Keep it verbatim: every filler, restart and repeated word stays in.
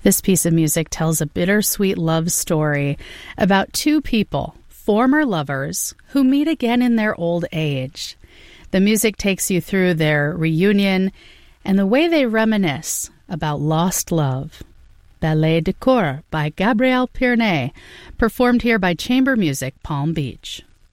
This piece of music tells a bittersweet love story about two people, former lovers, who meet again in their old age. The music takes you through their reunion and the way they reminisce about lost love. Ballet de Cour by Gabrielle Pierney, performed here by Chamber Music Palm Beach.